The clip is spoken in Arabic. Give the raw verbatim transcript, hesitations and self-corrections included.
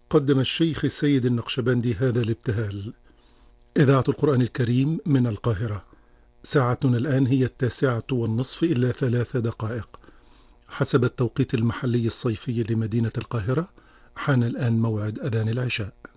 قدم الشيخ السيد النقشبندي هذا الابتهال. إذاعة القرآن الكريم من القاهرة. ساعتنا الآن هي التاسعة والنصف إلا ثلاث دقائق حسب التوقيت المحلي الصيفي لمدينة القاهرة. حان الآن موعد أذان العشاء.